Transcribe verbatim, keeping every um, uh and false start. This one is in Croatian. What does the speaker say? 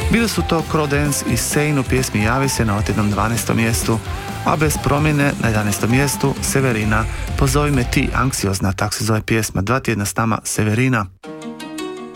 Bili su to Crawdance i Sane u pjesmi Javi se na otjednom dvanaestom mjestu, a bez promjene na jedanaestom mjestu Severina, Pozovi me ti, anksiozna, tako se zove pjesma, dva tjedna s nama Severina.